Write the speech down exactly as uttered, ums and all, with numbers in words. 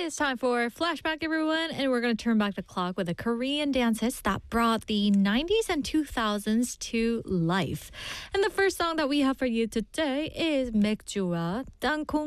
It's time for Flashback, everyone, and we're going to turn back the clock with the Korean dance hits that brought the nineties and two thousands to life. And the first song that we have for you today is 맥주와 땅콩